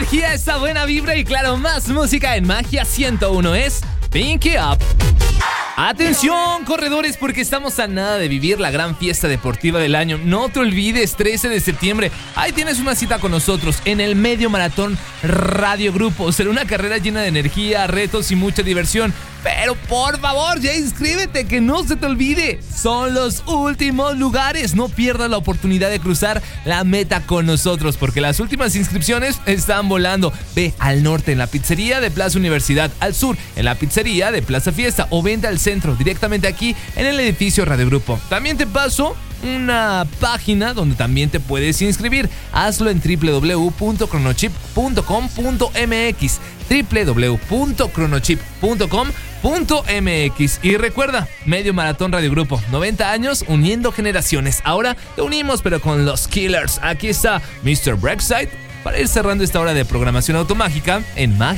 energía, esta buena vibra y claro, más música en Magia 101 es Pinky Up. Atención, corredores, porque estamos a nada de vivir la gran fiesta deportiva del año. No te olvides, 13 de septiembre, ahí tienes una cita con nosotros en el Medio Maratón Radio Grupo. Será una carrera llena de energía, retos y mucha diversión. Pero por favor, ya inscríbete, que no se te olvide. Son los últimos lugares. No pierdas la oportunidad de cruzar la meta con nosotros, porque las últimas inscripciones están volando. Ve al norte en la pizzería de Plaza Universidad, al sur en la pizzería de Plaza Fiesta, o vente al centro directamente aquí en el edificio Radio Grupo. También te paso una página donde también te puedes inscribir. Hazlo en www.chronochip.com.mx, www.chronochip.com.mx. Y recuerda, Medio Maratón Radio Grupo, 90 años uniendo generaciones. Ahora te unimos, pero con los Killers. Aquí está Mr. Brexite para ir cerrando esta hora de programación automágica en Magia